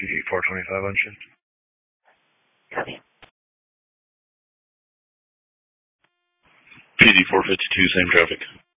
PD 425 on shift. Copy. PD 452, same traffic.